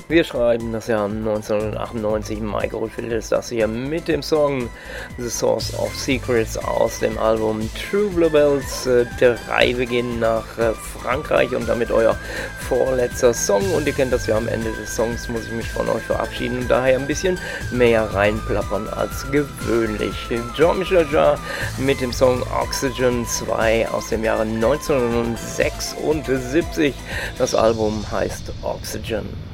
Wir schreiben das Jahr 1998. Mike Oldfield ist das hier mit dem Song The Source of Secrets aus dem Album True Bluebells. 3 beginnen nach Frankreich und damit euer vorletzter Song. Und ihr kennt das ja, am Ende des Songs muss ich mich von euch verabschieden und daher ein bisschen mehr reinplappern als gewöhnlich. Jean-Michel Jarre mit dem Song Oxygen 2 aus dem Jahre 1976. Das Album heißt Oxygen.